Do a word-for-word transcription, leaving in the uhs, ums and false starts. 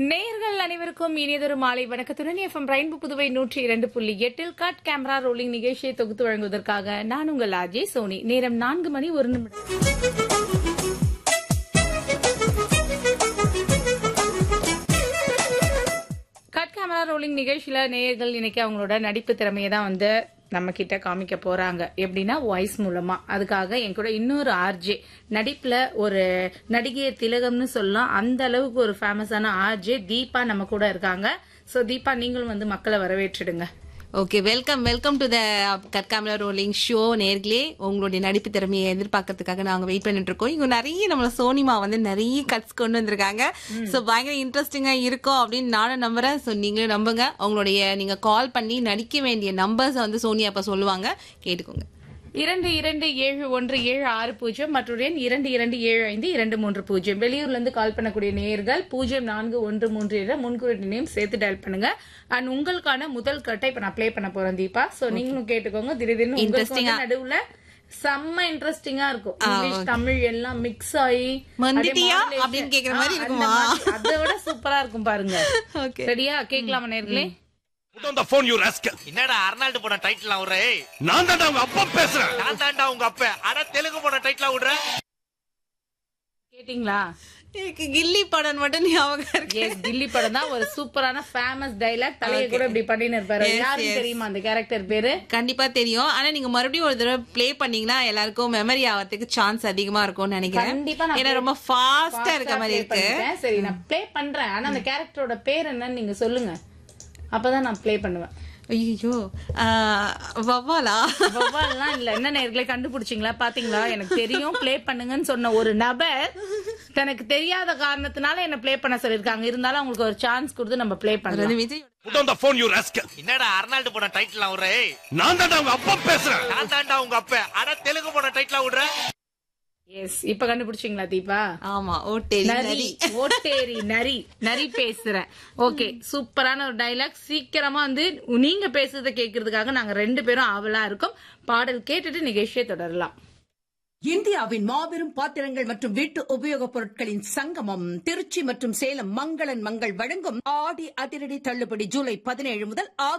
நேயர்கள் அனைவருக்கும் இனியதொரு மாலை வணக்கத்துடன் எஃப்எம் ரெயின்போ புதுவை நூற்றி இரண்டு புள்ளி எட்டில் கட் கேமரா ரோலிங் நிகழ்ச்சியை தொகுத்து வழங்குவதற்காக நான் உங்கள் ஆர்ஜே சோனி. நேரம் நான்கு மணி ஒரு நிமிடம். கட் கேமரா ரோலிங் நிகழ்ச்சியில நேயர்கள் இன்னைக்கு அவங்களோட நடிப்பு திறமையை தான் வந்து நம்ம கிட்ட காமிக்க போறாங்க. எப்படின்னா வாய்ஸ் மூலமா. அதுக்காக என் கூட இன்னொரு ஆர்ஜே, நடிப்புல ஒரு நடிகை திலகம்னு சொல்லலாம், அந்த அளவுக்கு ஒரு ஃபேமஸான ஆர்ஜே தீபா நம்ம கூட இருக்காங்க. சோ தீபா, நீங்களும் வந்து மக்களை வரவேற்றிடுங்க. Okay, welcome welcome to the cut camera rolling show. நேர்களே, உங்களுடைய நடிப்பு திறமையை எதிர்பார்க்கறதுக்காக நாங்க வெயிட் பண்ணிட்டு இருக்கோம். இங்க நிறைய நம்மள சோனிமா வந்து நிறைய கட்ஸ் கொண்டு வந்திருக்காங்க. சோ பயங்கர இன்ட்ரெஸ்டிங்கா இருக்கும் அப்படின்னு நானும் நம்புறேன். சோ நீங்களும் நம்புங்க. உங்களுடைய நீங்க கால் பண்ணி நடிக்க வேண்டிய நம்பர்ஸ் வந்து சோனியா அப்ப சொல்லுவாங்க, கேட்டுக்கோங்க. இரண்டு இரண்டு ஏழு ஒன்று ஏழு ஆறு பூஜ்ஜியம் மற்றும் எண் இரண்டு இரண்டு ஏழு ஐந்து இரண்டு மூன்று பூஜ்ஜியம். வெளியூர்ல இருந்து கால் பண்ணக்கூடிய நேயர்கள் பூஜ்ஜியம் நான்கு ஒன்று மூன்று என்ற முன்குறியீட்டையும் சேர்த்து டயல் பண்ணுங்க. அண்ட் உங்களுக்கான முதல் கட்டை இப்ப நான் பிளே பண்ண போறேன் தீபா. சோ நீங்களும் கேட்டுக்கோங்க. திடீர்னு உங்களுக்கு நடுவுல செம்ம இன்ட்ரெஸ்டிங்கா இருக்கும். இங்கிலீஷ் தமிழ் எல்லாம் மிக்ஸ் ஆகி அப்படின்னு கேக்குற மாதிரி இருக்குமா? அதை விட சூப்பரா இருக்கும் பாருங்க. சரியா? கேட்கலாமா நேயர்களே? Put on the phone, you rascal. என்னடா அர்னால்டு போன டைட்டில் அவரே? நான் தான்டா உங்க அப்பா பேசுறேன். நான் தான்டா உங்க அப்பா. அட தெலுங்கு போன டைட்டில் விடுற. கேட்டிங்களா? எனக்கு கில்லி படம் மட்டும் ஞாபகம் இருக்கு. எஸ், கில்லி படம் தான் ஒரு சூப்பரான ஃபேமஸ் டைலாக். தலையை கூட இப்படி பண்ணின்னு இருப்பாரு. யாருக்கு தெரியுமா அந்த கேரக்டர் பேரு? கண்டிப்பா தெரியும். ஆனா நீங்க மறுபடியும் ஒரு தடவை பிளே பண்ணீங்கன்னா எல்லாருக்கும் மெமரி ஆகிறதுக்கு சான்ஸ் அதிகமா இருக்கும்னு நினைக்கிறேன். கண்டிப்பா. ஏன்னா ரொம்ப ஃபாஸ்டா இருக்க மாதிரி இருக்கு. சரி, நான் பிளே பண்றேன். ஆனா அந்த கேரக்டரோட பேர் என்னன்னு நீங்க சொல்லுங்க. அப்பதான் நான் பிளே பண்ணுவேன். ஐயோ, வவ்வாலா? வவ்வாலாம் இல்ல. என்ன நேயர்களே, கண்டுபிடிச்சிங்களா? பாத்தீங்களா? எனக்கு தெரியும் பிளே பண்ணுங்கன்னு சொன்ன ஒரு நபர் தனக்கு தெரியாத காரணத்தினால என்ன பிளே பண்ண சொல்லிருக்காங்க. இருந்தாலும் அவங்களுக்கு ஒரு சான்ஸ் கொடுத்து நம்ம பிளே பண்ணலாம். Vijay, Put on the phone, you rascal. என்னடா அர்னால்டு போன டைட்டில் அவரே? நான் தான்டா உங்க அப்பா பேசுறேன். நான் தான்டா உங்க அப்பா. அட தெலுங்கு போன டைட்டில் விடுற. எஸ், இப்ப கண்டுபிடிச்சிங்களா தீபா? ஆமா, ஓட்டேரி நரி. ஓட்டேரி நரி. நரி பேசுறேன். ஓகே, சூப்பரான ஒரு டைலாக். சீக்கிரமா வந்து நீங்க பேசுறத கேட்கறதுக்காக நாங்க ரெண்டு பேரும் ஆவலா இருக்கோம். பாடல் கேட்டுட்டு நிகழ்ச்சியை தொடரலாம். இந்தியாவின் மாபெரும் பாத்திரங்கள் மற்றும் வீட்டு உபயோகப் பொருட்களின் சங்கமம் திருச்சி மற்றும் சேலம் மங்களன் மங்கள் வழங்கும் ஆடி அதிரடி தள்ளுபடி ஜூலை பதினேழு முதல்